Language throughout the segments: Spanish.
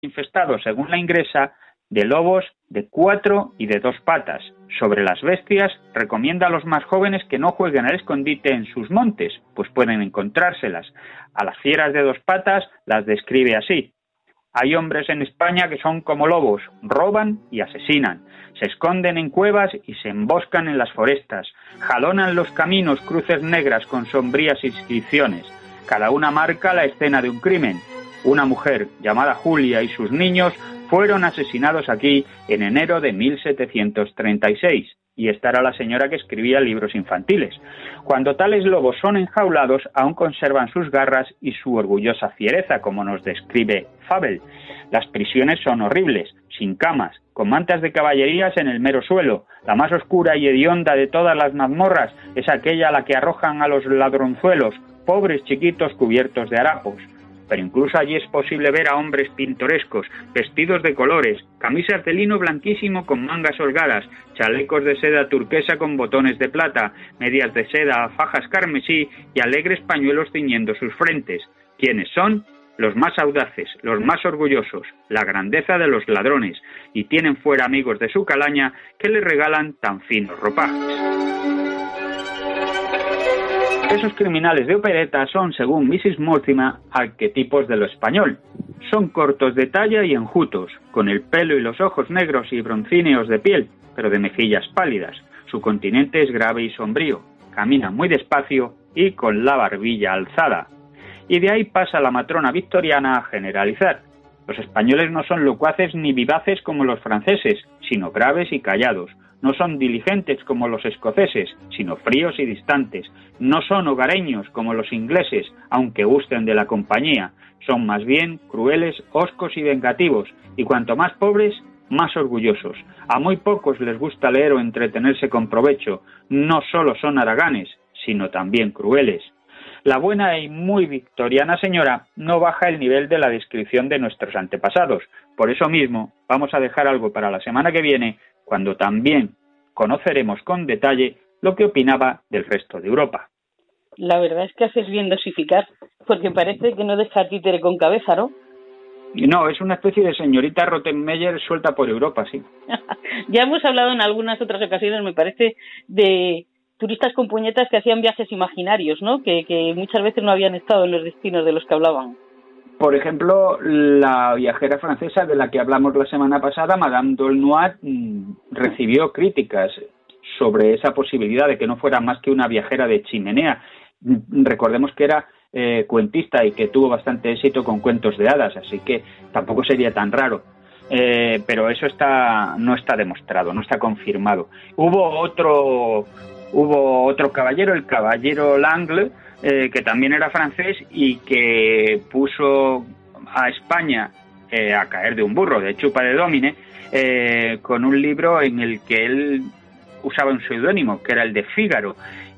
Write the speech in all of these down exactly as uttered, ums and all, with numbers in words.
infestados, según la Ingresa, de lobos de cuatro y de dos patas. Sobre las bestias, recomienda a los más jóvenes que no jueguen al escondite en sus montes, pues pueden encontrárselas. A las fieras de dos patas las describe así: hay hombres en España que son como lobos, roban y asesinan, se esconden en cuevas y se emboscan en las forestas, jalonan los caminos cruces negras con sombrías inscripciones, cada una marca la escena de un crimen. Una mujer llamada Julia y sus niños fueron asesinados aquí en enero de mil setecientos treinta y seis, y esta era la señora que escribía libros infantiles. Cuando tales lobos son enjaulados, aún conservan sus garras y su orgullosa fiereza, como nos describe Fabel. Las prisiones son horribles, sin camas, con mantas de caballerías en el mero suelo. La más oscura y hedionda de todas las mazmorras es aquella a la que arrojan a los ladronzuelos, pobres chiquitos cubiertos de harapos. Pero incluso allí es posible ver a hombres pintorescos, vestidos de colores, camisas de lino blanquísimo con mangas holgadas, chalecos de seda turquesa con botones de plata, medias de seda, fajas carmesí y alegres pañuelos ciñendo sus frentes. ¿Quiénes son? Los más audaces, los más orgullosos, la grandeza de los ladrones, y tienen fuera amigos de su calaña que les regalan tan finos ropajes. Esos criminales de opereta son, según missus Mortimer, arquetipos de lo español. Son cortos de talla y enjutos, con el pelo y los ojos negros y broncíneos de piel, pero de mejillas pálidas. Su continente es grave y sombrío. Caminan muy despacio y con la barbilla alzada. Y de ahí pasa la matrona victoriana a generalizar. Los españoles no son locuaces ni vivaces como los franceses, sino graves y callados. No son diligentes como los escoceses, sino fríos y distantes. No son hogareños como los ingleses, aunque gusten de la compañía. Son más bien crueles, hoscos y vengativos, y cuanto más pobres, más orgullosos. A muy pocos les gusta leer o entretenerse con provecho. No solo son haraganes, sino también crueles. La buena y muy victoriana señora no baja el nivel de la descripción de nuestros antepasados. Por eso mismo, vamos a dejar algo para la semana que viene, cuando también conoceremos con detalle lo que opinaba del resto de Europa. La verdad es que haces bien dosificar, porque parece que no deja títere con cabeza, ¿no? No, es una especie de señorita Rottenmeier suelta por Europa, sí. Ya hemos hablado en algunas otras ocasiones, me parece, de turistas con puñetas que hacían viajes imaginarios, ¿no? Que, que muchas veces no habían estado en los destinos de los que hablaban. Por ejemplo, la viajera francesa de la que hablamos la semana pasada, Madame d'Aulnoy, recibió críticas sobre esa posibilidad de que no fuera más que una viajera de chimenea. Recordemos que era eh, cuentista y que tuvo bastante éxito con cuentos de hadas, así que tampoco sería tan raro. Eh, pero eso está no está demostrado, no está confirmado. Hubo otro hubo otro caballero, el caballero Langle, Eh, que también era francés y que puso a España eh, a caer de un burro, de chupa de Domine, eh, con un libro en el que él usaba un seudónimo, que era el de Fígaro,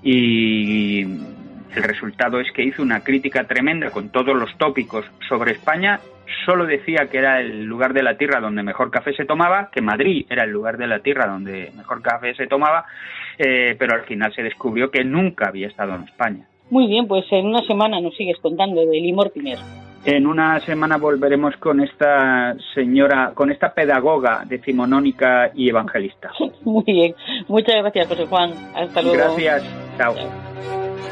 y el resultado es que hizo una crítica tremenda con todos los tópicos sobre España. Solo decía que era el lugar de la tierra donde mejor café se tomaba, que Madrid era el lugar de la tierra donde mejor café se tomaba, eh, pero al final se descubrió que nunca había estado en España. Muy bien, pues en una semana nos sigues contando de Lee Mortimer. En una semana volveremos con esta señora, con esta pedagoga decimonónica y evangelista. Muy bien, muchas gracias, José Juan. Hasta luego. Gracias, chao. Chao.